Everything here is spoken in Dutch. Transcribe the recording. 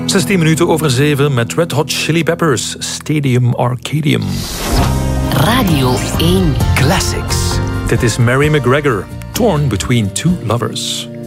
16 minuten over 7 met Red Hot Chili Peppers, Stadium Arcadium. Radio 1 Classics. Dit is Mary McGregor, Torn Between Two Lovers.